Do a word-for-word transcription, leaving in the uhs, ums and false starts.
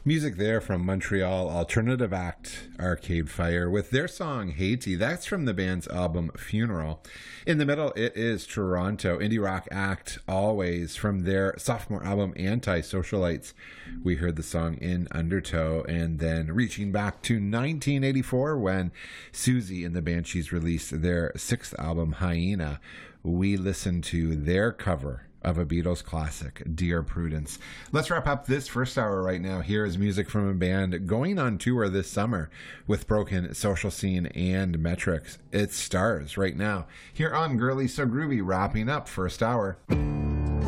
Music there from Montreal alternative act Arcade Fire with their song Haiti. That's from the band's album Funeral. In the middle, it is Toronto indie rock act Always from their sophomore album Anti-Socialites. We heard the song In Undertow, and then reaching back to nineteen eighty-four when Susie and the Banshees released their sixth album Hyena, we listened to their cover of a Beatles classic, Dear Prudence. Let's wrap up this first hour right now. Here is music from a band going on tour this summer with Broken, Social Scene, and Metrics. It's Stars right now here on Girly So Groovy, wrapping up first hour.